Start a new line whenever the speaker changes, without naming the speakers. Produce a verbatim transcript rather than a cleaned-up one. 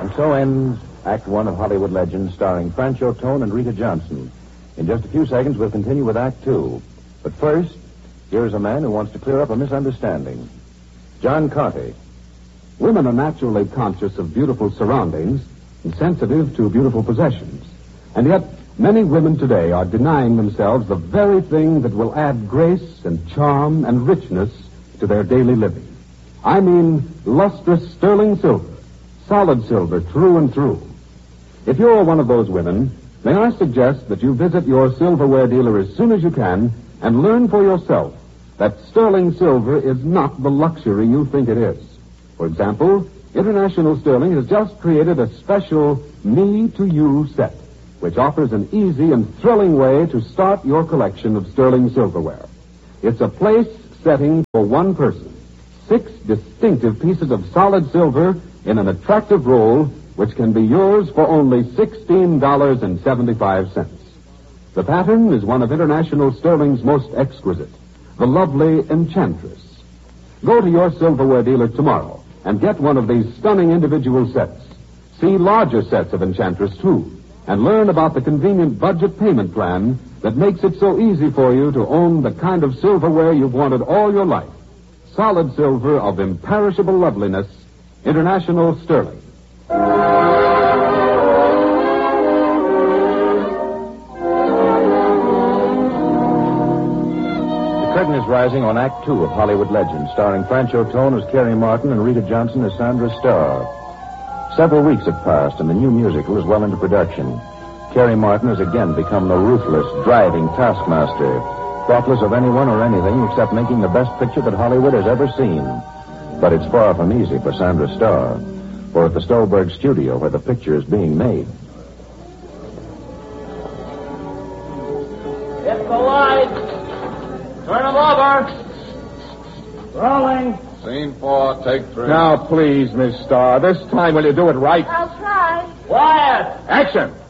And so ends Act One of Hollywood Legends, starring Francho Tone and Rita Johnson. In just a few seconds, we'll continue with Act Two. But first, here's a man who wants to clear up a misunderstanding. John Conte.
Women are naturally conscious of beautiful surroundings and sensitive to beautiful possessions. And yet, many women today are denying themselves the very thing that will add grace and charm and richness to their daily living. I mean lustrous sterling silver, solid silver, true and true. If you're one of those women, may I suggest that you visit your silverware dealer as soon as you can and learn for yourself that sterling silver is not the luxury you think it is. For example, International Sterling has just created a special Me to You set, which offers an easy and thrilling way to start your collection of sterling silverware. It's a place setting for one person. Six distinctive pieces of solid silver in an attractive roll, which can be yours for only sixteen dollars and seventy-five cents. The pattern is one of International Sterling's most exquisite, the lovely Enchantress. Go to your silverware dealer tomorrow and get one of these stunning individual sets. See larger sets of Enchantress, too, and learn about the convenient budget payment plan that makes it so easy for you to own the kind of silverware you've wanted all your life. Solid silver of imperishable loveliness, International Sterling.
The curtain is rising on Act Two of Hollywood Legends, starring Francho Tone as Carrie Martin and Rita Johnson as Sandra Starr. Several weeks have passed, and the new musical is well into production. Carrie Martin has again become the ruthless, driving taskmaster, thoughtless of anyone or anything except making the best picture that Hollywood has ever seen. But it's far from easy for Sandra Starr, or at the Stolberg studio where the picture is being made.
Hit the lights. Turn them over. Rolling.
Scene four, take three.
Now, please, Miss Starr, this time will you do it right?
I'll try.
Quiet.
Action!